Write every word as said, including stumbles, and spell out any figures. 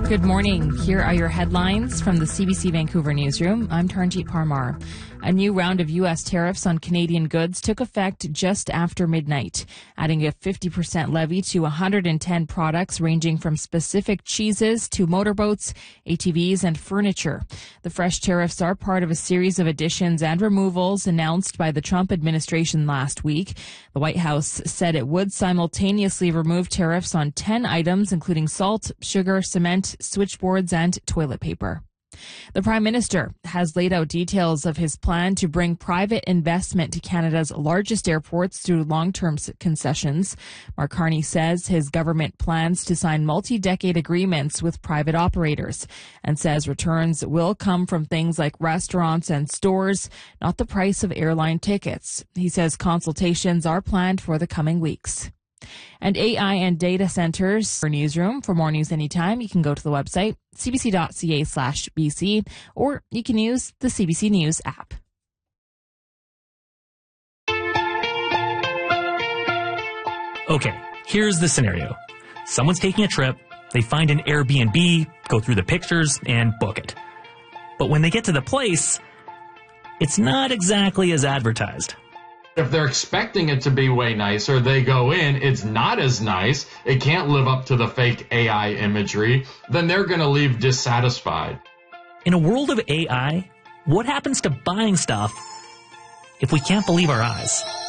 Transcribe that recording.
Good morning. Here are your headlines from the C B C Vancouver newsroom. I'm Taranjeet Parmar. A new round of U S tariffs on Canadian goods took effect just after midnight, adding a fifty percent levy to one hundred ten products ranging from specific cheeses to motorboats, A T Vs, and furniture. The fresh tariffs are part of a series of additions and removals announced by the Trump administration last week. The White House said it would simultaneously remove tariffs on ten items, including salt, sugar, cement, switchboards, and toilet paper. The Prime Minister has laid out details of his plan to bring private investment to Canada's largest airports through long-term concessions. Mark Carney says his government plans to sign multi-decade agreements with private operators and says returns will come from things like restaurants and stores, not the price of airline tickets. He says consultations are planned for the coming weeks. And A I and data centers for newsroom. For more news anytime, you can go to the website cbc.ca slash BC, or you can use the C B C News app. Okay, here's the scenario. Someone's taking a trip, they find an Airbnb, go through the pictures, and book it. But when they get to the place, it's not exactly as advertised. If they're expecting it to be way nicer, they go in, it's not as nice, it can't live up to the fake A I imagery, then they're going to leave dissatisfied. In a world of A I, what happens to buying stuff if we can't believe our eyes?